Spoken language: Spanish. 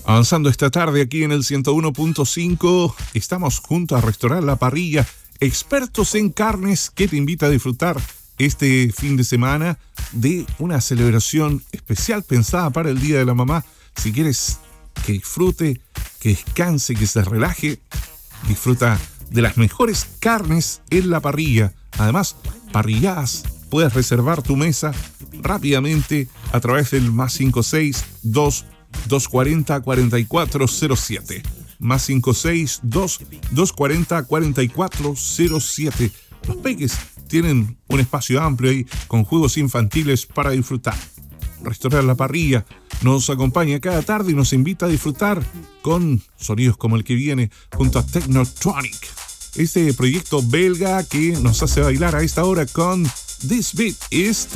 Avanzando esta tarde aquí en el 101.5, estamos junto a Restaurant La Parrilla, expertos en carnes, que te invita a disfrutar este fin de semana de una celebración especial pensada para el Día de la Mamá. Si quieres que disfrute, que descanse, que se relaje, disfruta de las mejores carnes en La Parrilla. Además, parrilladas, puedes reservar tu mesa rápidamente a través del +562 240 4407. +562 240 4407. Los peques tienen un espacio amplio ahí con juegos infantiles para disfrutar. Restaurant La Parrilla nos acompaña cada tarde y nos invita a disfrutar con sonidos como el que viene junto a Technotronic, este proyecto belga que nos hace bailar a esta hora con This Beat Is